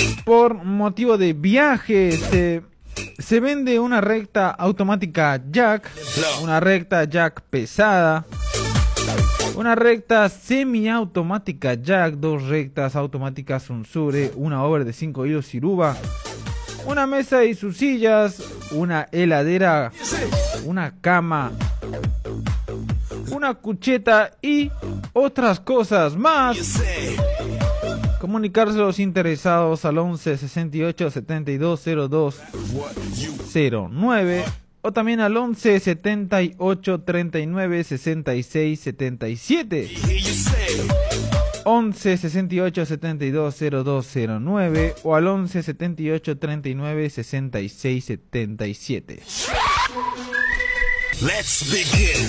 Por motivo de viaje se vende una recta automática jack, una recta jack pesada, una recta semiautomática jack, 2 rectas automáticas Unsure, una over de 5 hilos Siruba, una mesa y sus sillas, una heladera, una cama, una cucheta y otras cosas más. Comunicarse a los interesados al 11 68 72 02 09 o también al 11 78 39 66 77. 11 68 72 02 09 o al 11 78 39 66 77. Let's begin.